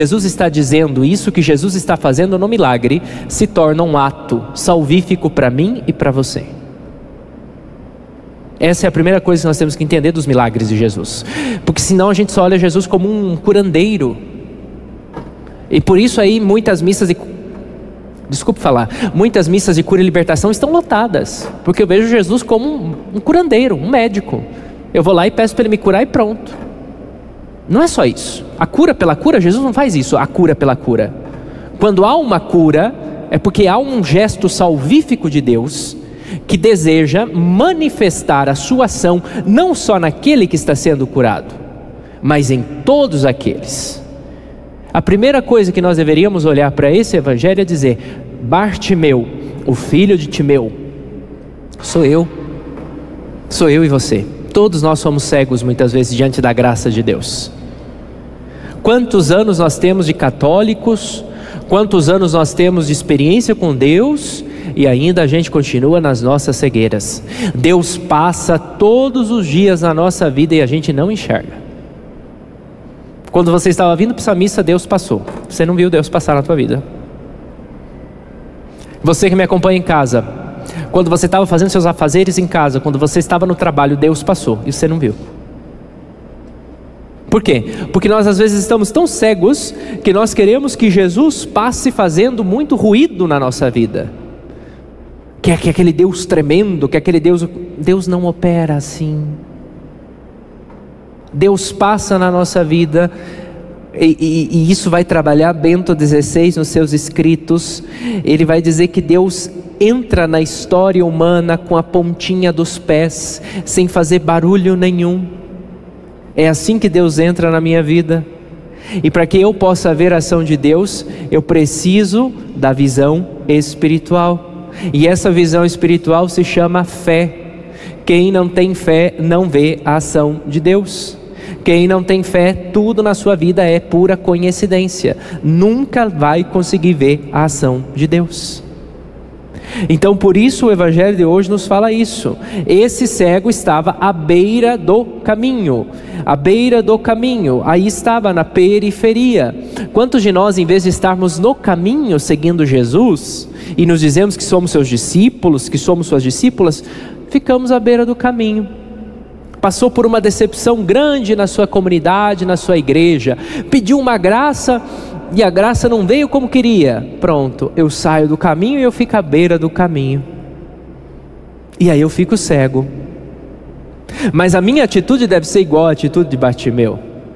Jesus está dizendo, isso que Jesus está fazendo no milagre, se torna um ato salvífico para mim e para você. Essa é a primeira coisa que nós temos que entender dos milagres de Jesus. Porque senão a gente só olha Jesus como um curandeiro. E por isso aí muitas missas de cura e libertação estão lotadas. Porque eu vejo Jesus como um curandeiro, um médico. Eu vou lá e peço para ele me curar e pronto. Não é só isso. A cura pela cura, Jesus não faz isso, a cura pela cura. Quando há uma cura, é porque há um gesto salvífico de Deus que deseja manifestar a sua ação não só naquele que está sendo curado, mas em todos aqueles. A primeira coisa que nós deveríamos olhar para esse evangelho é dizer: Bartimeu, o filho de Timeu, sou eu e você. Todos nós somos cegos muitas vezes diante da graça de Deus. Quantos anos nós temos de católicos, quantos anos nós temos de experiência com Deus, e ainda a gente continua nas nossas cegueiras. Deus passa todos os dias na nossa vida e a gente não enxerga. Quando você estava vindo para essa missa, Deus passou. Você não viu Deus passar na tua vida. Você que me acompanha em casa, quando você estava fazendo seus afazeres em casa, quando você estava no trabalho, Deus passou e você não viu. Por quê? Porque nós às vezes estamos tão cegos que nós queremos que Jesus passe fazendo muito ruído na nossa vida. Que aquele Deus tremendo, que aquele Deus não opera assim. Deus passa na nossa vida. E isso vai trabalhar Bento XVI nos seus escritos. Ele vai dizer que Deus entra na história humana com a pontinha dos pés, sem fazer barulho nenhum. É assim que Deus entra na minha vida. E para que eu possa ver a ação de Deus, eu preciso da visão espiritual. E essa visão espiritual se chama fé. Quem não tem fé não vê a ação de Deus. Quem não tem fé, tudo na sua vida é pura coincidência. Nunca vai conseguir ver a ação de Deus. Então por isso o evangelho de hoje nos fala isso. Esse cego estava à beira do caminho. À beira do caminho. Aí estava na periferia. Quantos de nós, em vez de estarmos no caminho seguindo Jesus, e nos dizemos que somos seus discípulos, que somos suas discípulas, ficamos à beira do caminho? Passou por uma decepção grande na sua comunidade, na sua igreja, pediu uma graça e a graça não veio como queria. Pronto, eu saio do caminho e eu fico à beira do caminho. E aí eu fico cego. Mas a minha atitude deve ser igual à atitude de Bartimeu.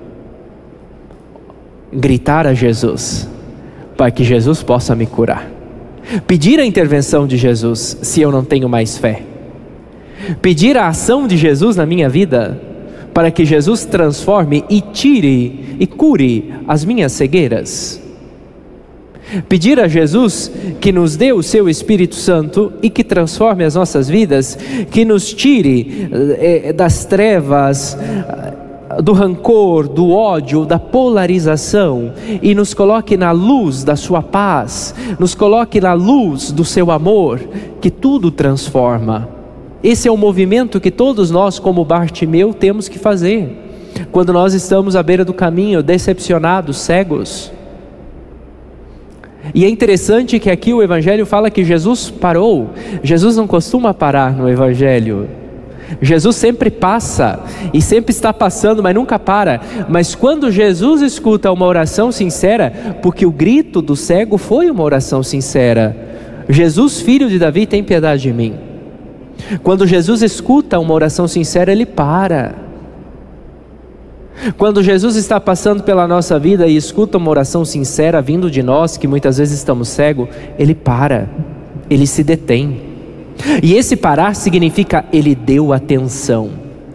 Gritar a Jesus, para que Jesus possa me curar. Pedir a intervenção de Jesus, se eu não tenho mais fé. Pedir a ação de Jesus na minha vida, para que Jesus transforme e tire e cure as minhas cegueiras. Pedir a Jesus que nos dê o seu Espírito Santo e que transforme as nossas vidas, que nos tire das trevas, do rancor, do ódio, da polarização, e nos coloque na luz da sua paz, nos coloque na luz do seu amor, que tudo transforma. Esse é o movimento que todos nós, como Bartimeu, temos que fazer quando nós estamos à beira do caminho, decepcionados, cegos. E é interessante que aqui o Evangelho fala que Jesus parou. Jesus não costuma parar no Evangelho. Jesus sempre passa e sempre está passando, mas nunca para. Mas quando Jesus escuta uma oração sincera, porque o grito do cego foi uma oração sincera: Jesus, filho de Davi, tem piedade de mim. Quando Jesus escuta uma oração sincera, Ele para. Quando Jesus está passando pela nossa vida e escuta uma oração sincera vindo de nós, que muitas vezes estamos cegos, Ele para, Ele se detém. E esse parar significa Ele deu atenção.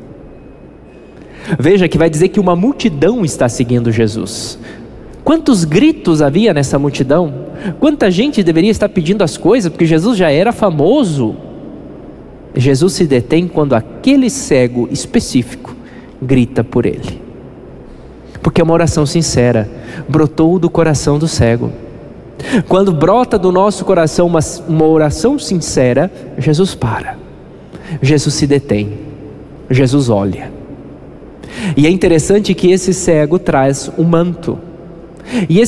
Veja que vai dizer que uma multidão está seguindo Jesus. Quantos gritos havia nessa multidão? Quanta gente deveria estar pedindo as coisas, porque Jesus já era famoso. Jesus se detém quando aquele cego específico grita por ele, porque é uma oração sincera, brotou do coração do cego. Quando brota do nosso coração uma oração sincera, Jesus para, Jesus se detém, Jesus olha. E é interessante que esse cego traz um manto. E